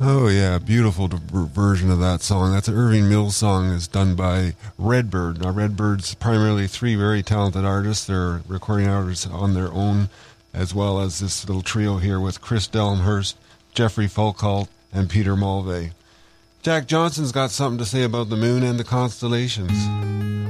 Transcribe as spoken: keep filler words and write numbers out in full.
Oh, yeah, beautiful d- version of that song. That's an Irving Mills song. It's done by Redbird. Now, Redbird's primarily three very talented artists. They're recording artists on their own, as well as this little trio here with Chris Delmhurst, Jeffrey Foucault, and Peter Mulvey. Jack Johnson's got something to say about the moon and the constellations.